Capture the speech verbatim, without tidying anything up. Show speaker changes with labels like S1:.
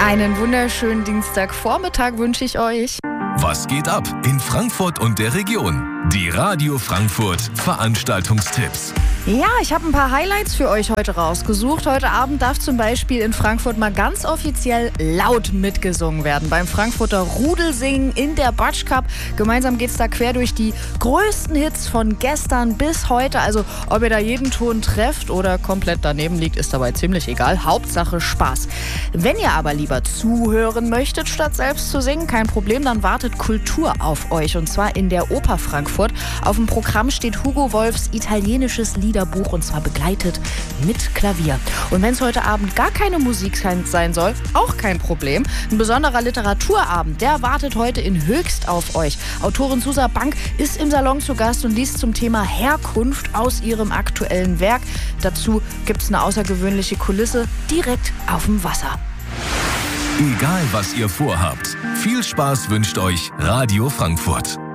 S1: Einen wunderschönen Dienstagvormittag wünsche ich euch.
S2: Was geht ab in Frankfurt und der Region? Die Radio Frankfurt Veranstaltungstipps.
S1: Ja, ich habe ein paar Highlights für euch heute rausgesucht. Heute Abend darf zum Beispiel in Frankfurt mal ganz offiziell laut mitgesungen werden. Beim Frankfurter Rudelsingen in der Batsch Cup. Gemeinsam geht's da quer durch die größten Hits von gestern bis heute. Also ob ihr da jeden Ton trefft oder komplett daneben liegt, ist dabei ziemlich egal. Hauptsache Spaß. Wenn ihr aber lieber zuhören möchtet, statt selbst zu singen, kein Problem, dann wartet Kultur auf euch. Und zwar in der Oper Frankfurt. Auf dem Programm steht Hugo Wolfs italienisches Liederbuch und zwar begleitet mit Klavier. Und wenn es heute Abend gar keine Musik sein soll, auch kein Problem. Ein besonderer Literaturabend, der wartet heute in Höchst auf euch. Autorin Susa Bank ist im Salon zu Gast und liest zum Thema Herkunft aus ihrem aktuellen Werk. Dazu gibt es eine außergewöhnliche Kulisse direkt auf dem Wasser.
S2: Egal was ihr vorhabt, viel Spaß wünscht euch Radio Frankfurt.